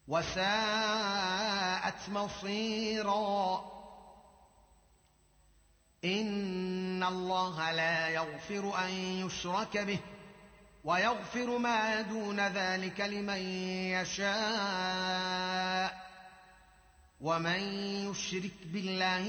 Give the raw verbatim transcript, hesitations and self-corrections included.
وساءت مصيرا. إن الله لا يغفر أن يشرك به ويغفر ما دون ذلك لمن يشاء، ومن يشرك بالله